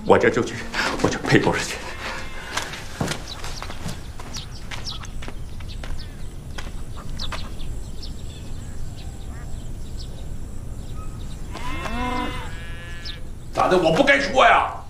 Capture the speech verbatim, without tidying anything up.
我这就去，我就赔多少钱？ 咋的？我不该说呀？